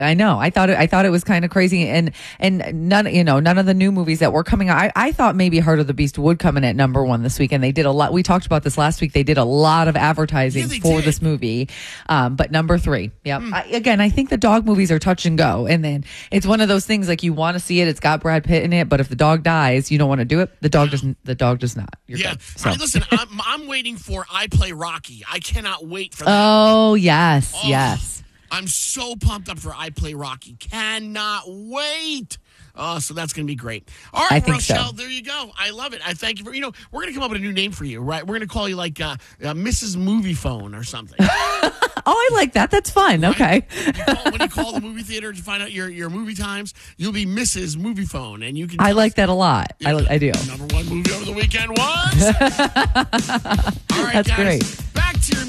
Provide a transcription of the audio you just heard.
I know. I thought it was kind of crazy, and none of the new movies that were coming out. I thought maybe Heart of the Beast would come in at number 1 this week, and they did a lot. We talked about this last week. They did a lot of advertising for this movie, but number 3. Yep. I think the dog movies are touch and go, and then it's one of those things like you want to see it. It's got Brad Pitt in it, but if the dog dies, you don't want to do it. The dog doesn't. The dog does not. You're good. So. All right, listen. I'm waiting for I Play Rocky. I cannot wait for that. Oh yes, yes. I'm so pumped up for I Play Rocky. Cannot wait. So that's going to be great. All right, Rochelle, there you go. I love it. I thank you for, we're going to come up with a new name for you, right? We're going to call you like Mrs. Movie Phone or something. Oh, I like that. That's fun. Right? Okay. When you call the movie theater to find out your movie times, you'll be Mrs. Movie Phone. And you can. I like that a lot. I do. Number 1 movie over the weekend was. All right, that's guys. Great.